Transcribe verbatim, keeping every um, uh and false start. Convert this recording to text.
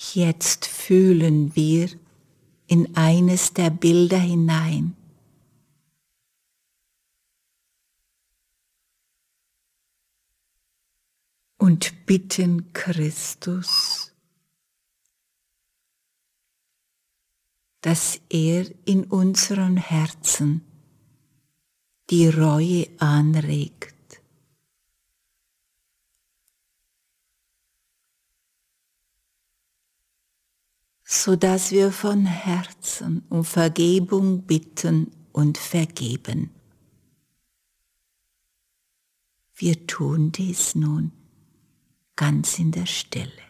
Jetzt fühlen wir in eines der Bilder hinein. Und bitten Christus, dass er in unseren Herzen die Reue anregt. So dass wir von Herzen um Vergebung bitten und vergeben. Wir tun dies nun ganz in der Stille.